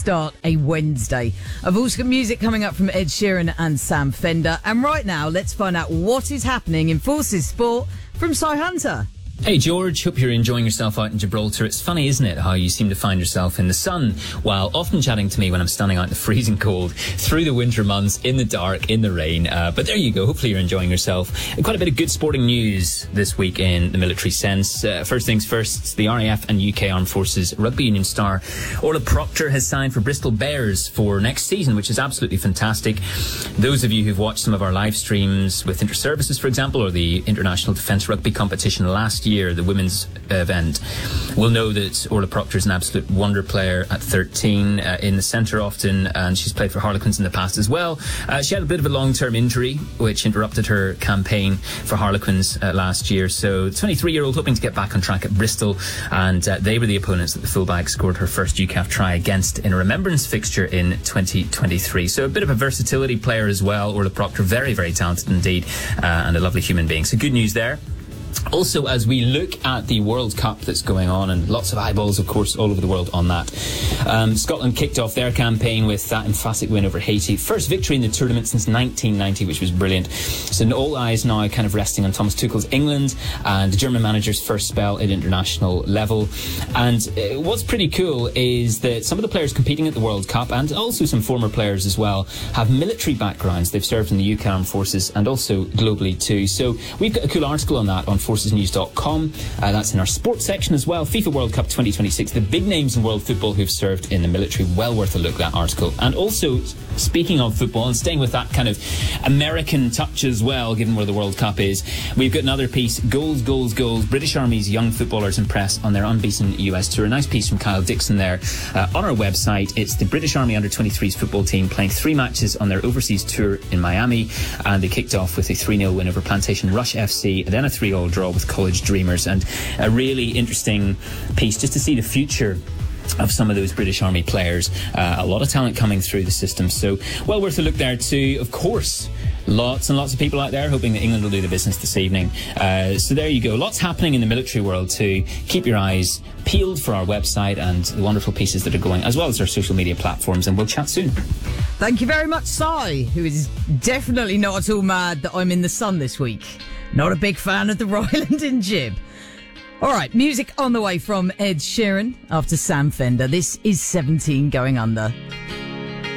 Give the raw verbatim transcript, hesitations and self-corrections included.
start a Wednesday. I've also got music coming up from Ed Sheeran and Sam Fender. And right now, let's find out what is happening in Forces Sport from Cy Hunter. Hey George, hope you're enjoying yourself out in Gibraltar. It's funny, isn't it, how you seem to find yourself in the sun while often chatting to me when I'm standing out in the freezing cold through the winter months, in the dark, in the rain. Uh, but there you go, hopefully you're enjoying yourself. Quite a bit of good sporting news this week in the military sense. Uh, first things first, the R A F and U K Armed Forces rugby union star Orla Proctor has signed for Bristol Bears for next season, which is absolutely fantastic. Those of you who've watched some of our live streams with Inter-Services, for example, or the International Defence Rugby competition last year, the women's event, will know that Orla Proctor is an absolute wonder player at thirteen, uh, in the centre often, and she's played for Harlequins in the past as well. Uh, she had a bit of a long-term injury which interrupted her campaign for Harlequins uh, last year, so the twenty-three-year-old hoping to get back on track at Bristol, and uh, they were the opponents that the fullback scored her first U C A F try against in a remembrance fixture in twenty twenty-three. So a bit of a versatility player as well, Orla Proctor, very, very talented indeed, uh, and a lovely human being. So good news there. Also, as we look at the World Cup that's going on, and lots of eyeballs, of course, all over the world on that, um, Scotland kicked off their campaign with that emphatic win over Haiti. First victory in the tournament since nineteen ninety, which was brilliant. So all eyes now kind of resting on Thomas Tuchel's England and the German manager's first spell at international level. And uh, what's pretty cool is that some of the players competing at the World Cup, and also some former players as well, have military backgrounds. They've served in the U K Armed Forces and also globally too. So we've got a cool article on that on forces news dot com. Uh, that's in our sports section as well. FIFA World Cup twenty twenty-six, the big names in world football who've served in the military. Well worth a look, that article. And also, speaking of football and staying with that kind of American touch as well, given where the World Cup is, we've got another piece, Goals, Goals, Goals, British Army's young footballers impress on their unbeaten U S tour. A nice piece from Kyle Dixon there uh, on our website. It's the British Army under twenty-threes football team playing three matches on their overseas tour in Miami, and they kicked off with a three nil win over Plantation Rush F C, and then a three all draw with College Dreamers. And a really interesting piece just to see the future of some of those British Army players. Uh, a lot of talent coming through the system, so well worth a look there too. Of course, lots and lots of people out there hoping that England will do the business this evening. Uh, so there you go. Lots happening in the military world too. Keep your eyes peeled for our website and the wonderful pieces that are going, as well as our social media platforms, and we'll chat soon. Thank you very much, Cy, who is definitely not at all mad that I'm in the sun this week. Not a big fan of the Ryland and Jib. All right, music on the way from Ed Sheeran after Sam Fender. This is seventeen Going Under.